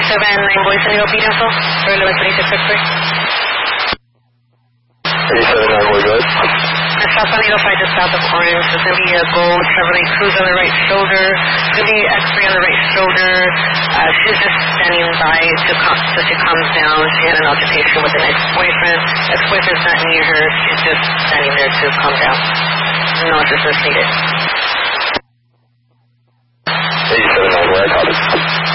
87 Boys Indigo Beat info. Or 112663. 87 Boys what? South San Diego 5 just south of Orange. There's going to be a gold Chevrolet Cruze on the right shoulder. There's going to be X-ray on the right shoulder. She's just standing by so she calms down. She had an altercation with an ex-boyfriend. Ex-boyfriend's not near her. She's just standing there to calm down. No assistance needed. 87 where I called it.